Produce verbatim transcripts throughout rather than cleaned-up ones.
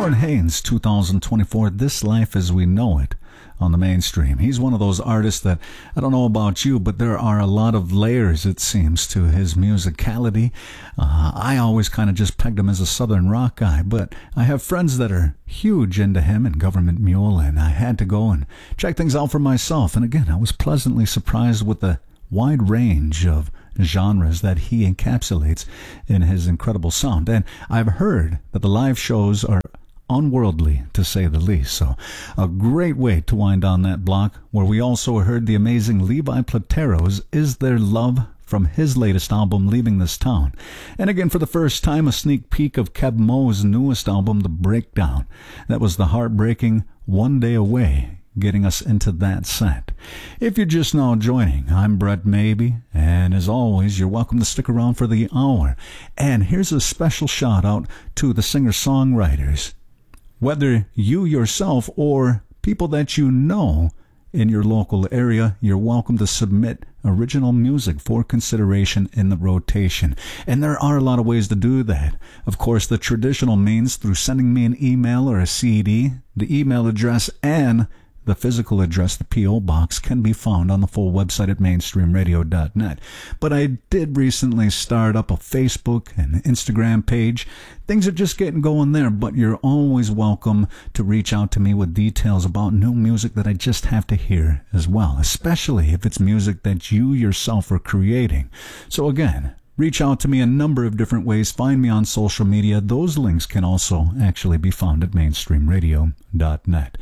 Warren Haynes, two thousand twenty-four, This Life as We Know It, on the mainstream. He's one of those artists that, I don't know about you, but there are a lot of layers, it seems, to his musicality. Uh, I always kind of just pegged him as a southern rock guy, but I have friends that are huge into him and Government Mule, and I had to go and check things out for myself. And again, I was pleasantly surprised with the wide range of genres that he encapsulates in his incredible sound. And I've heard that the live shows are unworldly, to say the least. So a great way to wind down that block, where we also heard the amazing Levi Platero's Is There Love from his latest album, Leaving This Town. And again, for the first time, a sneak peek of Keb Mo's newest album, The Breakdown. That was the heartbreaking One Day Away, getting us into that set. If you're just now joining, I'm Brett Maybe, and as always, you're welcome to stick around for the hour. And here's a special shout out to the singer-songwriters. Whether you yourself or people that you know in your local area, you're welcome to submit original music for consideration in the rotation. And there are a lot of ways to do that. Of course, the traditional means through sending me an email or a C D. The email address and the physical address, the P O box, can be found on the full website at mainstream radio dot net. But I did recently start up a Facebook and Instagram page. Things are just getting going there, but you're always welcome to reach out to me with details about new music that I just have to hear as well, especially if it's music that you yourself are creating. So again, reach out to me a number of different ways. Find me on social media. Those links can also actually be found at mainstream radio dot net.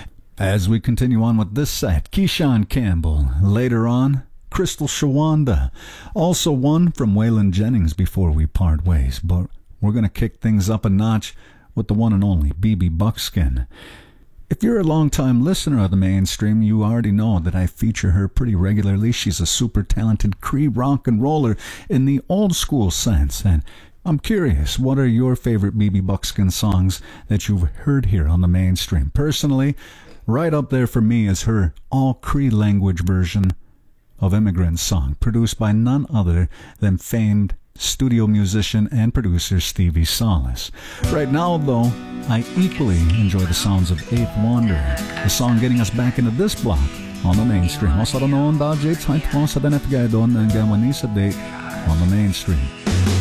As we continue on with this set, Keyshawn Campbell. Later on, Crystal Shawanda. Also one from Waylon Jennings before we part ways. But we're going to kick things up a notch with the one and only B B Buckskin. If you're a long-time listener of the mainstream, you already know that I feature her pretty regularly. She's a super talented Cree rock and roller in the old school sense. And I'm curious, what are your favorite B B Buckskin songs that you've heard here on the mainstream? Personally, right up there for me is her all-Cree language version of Immigrant Song, produced by none other than famed studio musician and producer Stevie Salas. Right now, though, I equally enjoy the sounds of Eighth Wanderer, the song getting us back into this block on the mainstream. Also, I don't know on the mainstream.